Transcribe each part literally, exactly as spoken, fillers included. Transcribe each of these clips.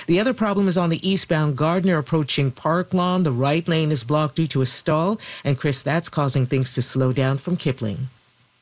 The other problem is on the eastbound Gardner approaching Park Lawn. The right lane is blocked due to a stall. And Chris, that's causing things to slow down from Kipling.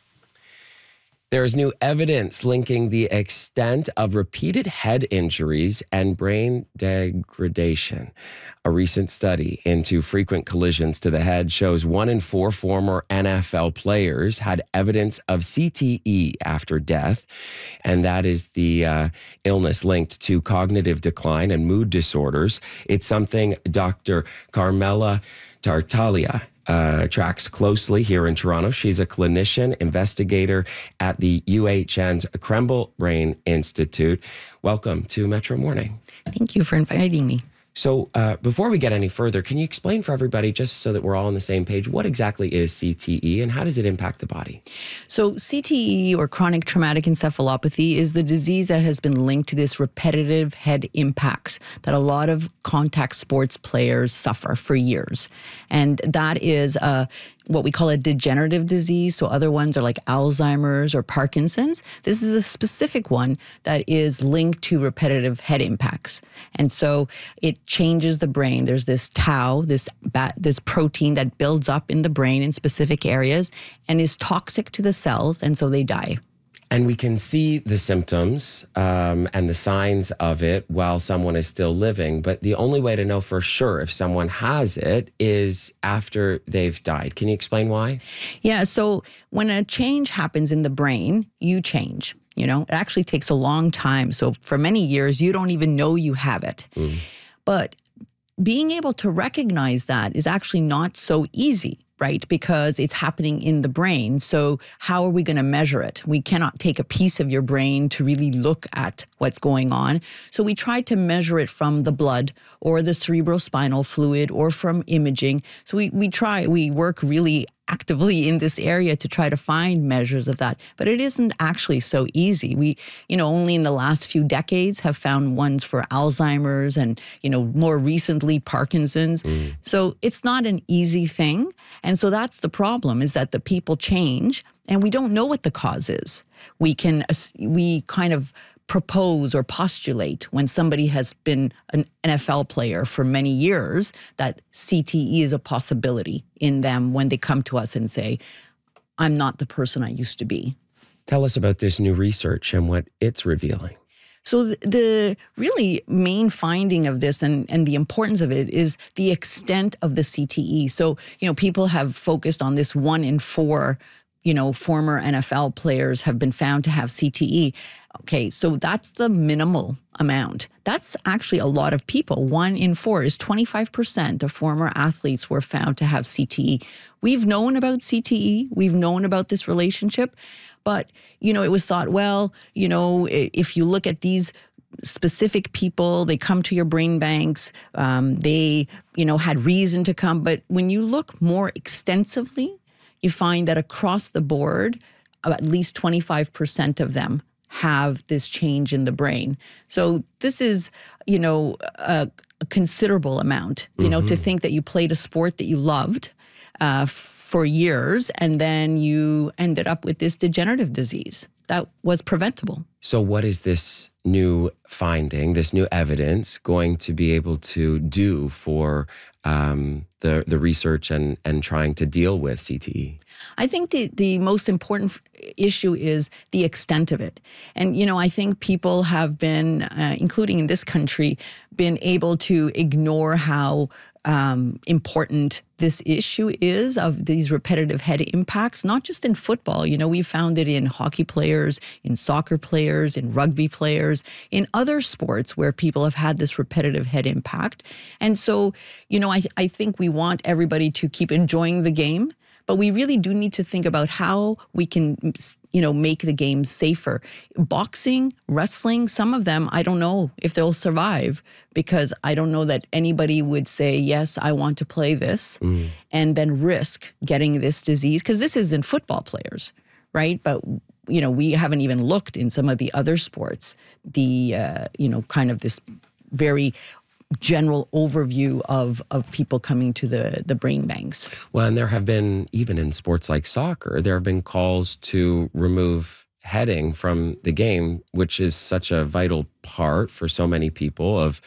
There is new evidence linking the extent of repeated head injuries and brain degradation. A recent study into frequent collisions to the head shows one in four former N F L players had evidence of C T E after death, and that is the uh, illness linked to cognitive decline and mood disorders. It's something Doctor Carmela Tartaglia Uh, tracks closely here in Toronto. She's a clinician investigator at the U H N's Krembil Brain Institute. Welcome to Metro Morning. Thank you for inviting me. So uh, before we get any further, can you explain for everybody, just so that we're all on the same page, what exactly is C T E and how does it impact the body? So C T E, or chronic traumatic encephalopathy, is the disease that has been linked to this repetitive head impacts that a lot of contact sports players suffer for years. And that is a what we call a degenerative disease. So other ones are like Alzheimer's or Parkinson's. This is a specific one that is linked to repetitive head impacts. And so it changes the brain. There's this tau, this ba- this protein that builds up in the brain in specific areas and is toxic to the cells, and so they die. And we can see the symptoms um, and the signs of it while someone is still living. But the only way to know for sure if someone has it is after they've died. Can you explain why? Yeah, so when a change happens in the brain, you change. You know, it actually takes a long time. So for many years, you don't even know you have it. Mm. But being able to recognize that is actually not so easy, right? Because it's happening in the brain. So how are we going to measure it? We cannot take a piece of your brain to really look at what's going on. So we try to measure it from the blood or the cerebrospinal fluid or from imaging. So we, we try, we work really actively in this area to try to find measures of that. But it isn't actually so easy. We, you know, only in the last few decades have found ones for Alzheimer's and, you know, more recently Parkinson's. Mm. So it's not an easy thing. And so that's the problem, is that the people change and we don't know what the cause is. We can, we kind of propose or postulate when somebody has been an N F L player for many years that C T E is a possibility in them when they come to us and say, I'm not the person I used to be. Tell us about this new research and what it's revealing. So the, the really main finding of this and, and the importance of it is the extent of the C T E. So, you know, people have focused on this one in four, you know, former N F L players have been found to have C T E. Okay, so that's the minimal amount. That's actually a lot of people. One in four is twenty-five percent of former athletes were found to have C T E. We've known about C T E. We've known about this relationship. But, you know, it was thought, well, you know, if you look at these specific people, they come to your brain banks, um, they, you know, had reason to come. But when you look more extensively, you find that across the board, at least twenty-five percent of them have this change in the brain. So this is, you know, a, a considerable amount, you mm-hmm. know, to think that you played a sport that you loved uh, for years and then you ended up with this degenerative disease that was preventable. So what is this new finding, this new evidence going to be able to do for um, the, the research and, and trying to deal with C T E? I think the, the most important issue is the extent of it. And, you know, I think people have been, uh, including in this country, been able to ignore how um, important this issue is of these repetitive head impacts, not just in football. You know, we found it in hockey players, in soccer players, in rugby players, in other sports where people have had this repetitive head impact. And so, you know, I, I think we want everybody to keep enjoying the game, but we really do need to think about how we can, you know, make the game safer. Boxing, wrestling, some of them, I don't know if they'll survive because I don't know that anybody would say, yes, I want to play this mm. and then risk getting this disease, because this is in football players, right? But, you know, we haven't even looked in some of the other sports, the, uh, you know, kind of this very general overview of of people coming to the, the brain banks. Well, and there have been, even in sports like soccer, there have been calls to remove heading from the game, which is such a vital part for so many people of